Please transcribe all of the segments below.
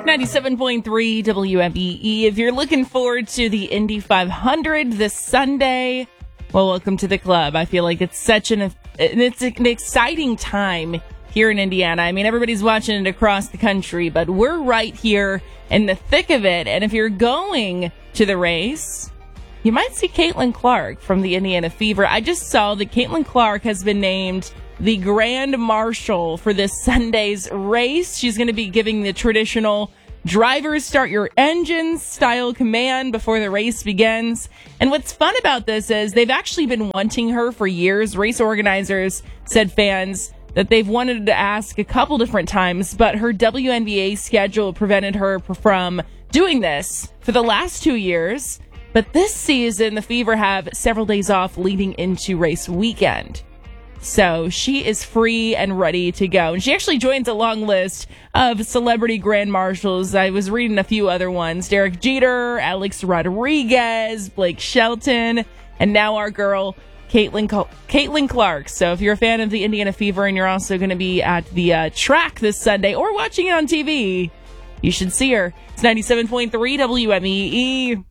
97.3 WMEE. If you're looking forward to the Indy 500 this Sunday, well, welcome to the club. I feel like it's such an exciting time here in Indiana. I mean, everybody's watching it across the country, but we're right here in the thick of it. And if you're going to the race, you might see Caitlin Clark from the Indiana Fever. I just saw that Caitlin Clark has been named the Grand Marshal for this Sunday's race. She's going to be giving the traditional drivers start your engines style command before the race begins. And what's fun about this is they've actually been wanting her for years. Race organizers said fans that they've wanted to ask a couple different times, but her WNBA schedule prevented her from doing this for the last 2 years. But this season, the Fever have several days off leading into race weekend. So she is free and ready to go. And she actually joins a long list of celebrity grand marshals. I was reading a few other ones. Derek Jeter, Alex Rodriguez, Blake Shelton, and now our girl, Caitlin Clark. So if you're a fan of the Indiana Fever and you're also going to be at the track this Sunday or watching it on TV, you should see her. It's 97.3 WMEE.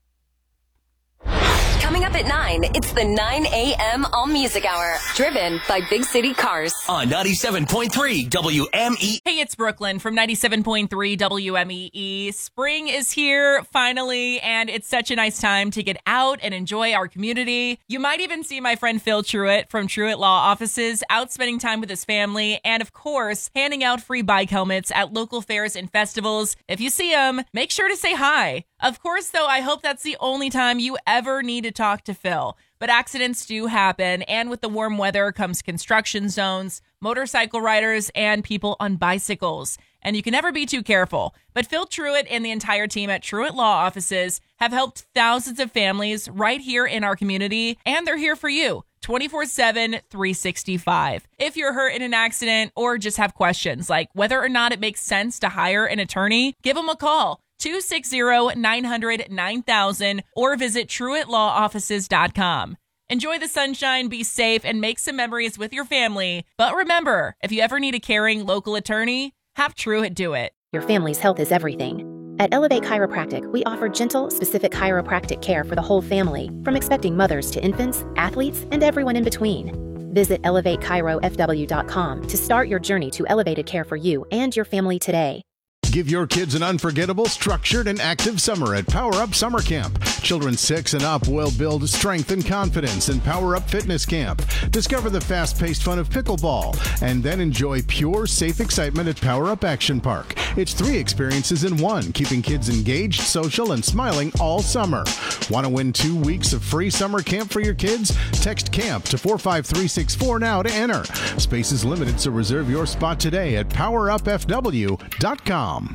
Coming up at 9, it's the 9 a.m. All Music Hour, driven by Big City Cars. On 97.3 WME. Hey, it's Brooklyn from 97.3 WMEE. Spring is here, finally, and it's such a nice time to get out and enjoy our community. You might even see my friend Phil Truitt from Truitt Law Offices out spending time with his family and, of course, handing out free bike helmets at local fairs and festivals. If you see him, make sure to say hi. Of course, though, I hope that's the only time you ever need to talk to Phil. But accidents do happen, and with the warm weather comes construction zones, motorcycle riders, and people on bicycles. And you can never be too careful. But Phil Truitt and the entire team at Truitt Law Offices have helped thousands of families right here in our community, and they're here for you 24/7, 365. If you're hurt in an accident or just have questions like whether or not it makes sense to hire an attorney, give them a call. 260-900-9000 or visit TruittLawOffices.com. Enjoy the sunshine, be safe, and make some memories with your family. But remember, if you ever need a caring local attorney, have Truitt do it. Your family's health is everything. At Elevate Chiropractic, we offer gentle, specific chiropractic care for the whole family, from expecting mothers to infants, athletes, and everyone in between. Visit ElevateChiroFW.com to start your journey to elevated care for you and your family today. Give your kids an unforgettable, structured, and active summer at Power Up Summer Camp. Children 6 and up will build strength and confidence in Power Up Fitness Camp. Discover the fast-paced fun of pickleball, and then enjoy pure, safe excitement at Power Up Action Park. It's 3 experiences in one, keeping kids engaged, social, and smiling all summer. Want to win 2 weeks of free summer camp for your kids? Text CAMP to 45364 now to enter. Space is limited, so reserve your spot today at powerupfw.com.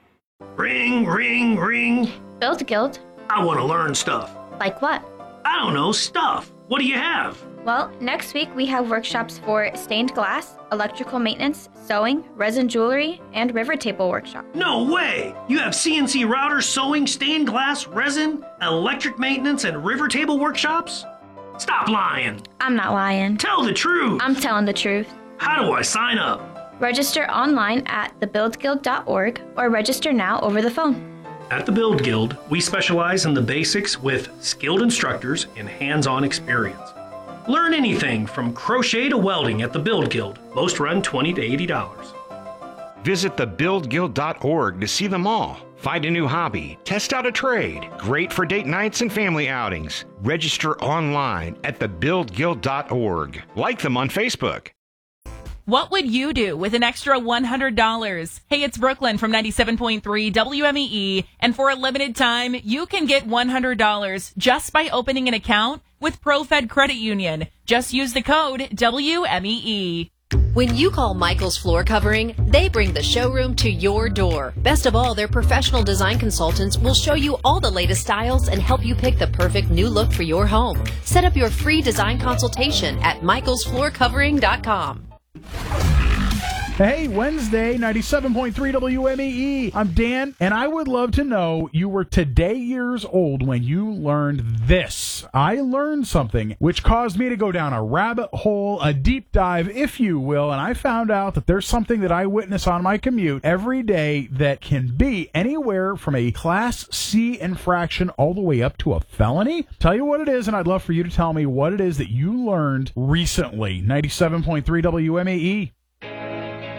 Ring, ring, ring. Build Guild. I want to learn stuff. Like what? I don't know, stuff. What do you have? Well, next week we have workshops for stained glass, electrical maintenance, sewing, resin jewelry, and river table workshop. No way! You have CNC router, sewing, stained glass, resin, electric maintenance, and river table workshops? Stop lying. I'm not lying. Tell the truth. I'm telling the truth. How do I sign up? Register online at thebuildguild.org or register now over the phone. At the Build Guild, we specialize in the basics with skilled instructors and hands-on experience. Learn anything from crochet to welding at the Build Guild. Most run $20 to $80. Visit thebuildguild.org to see them all. Find a new hobby, test out a trade. Great for date nights and family outings. Register online at thebuildguild.org. Like them on Facebook. What would you do with an extra $100? Hey, it's Brooklyn from 97.3 WMEE, and for a limited time, you can get $100 just by opening an account with ProFed Credit Union. Just use the code WMEE. When you call Michael's Floor Covering, they bring the showroom to your door. Best of all, their professional design consultants will show you all the latest styles and help you pick the perfect new look for your home. Set up your free design consultation at michaelsfloorcovering.com. Hey, Wednesday, 97.3 WMEE. I'm Dan, and I would love to know you were today years old when you learned this. I learned something which caused me to go down a rabbit hole, a deep dive, if you will, and I found out that there's something that I witness on my commute every day that can be anywhere from a Class C infraction all the way up to a felony. Tell you what it is, and I'd love for you to tell me what it is that you learned recently. 97.3 WMEE.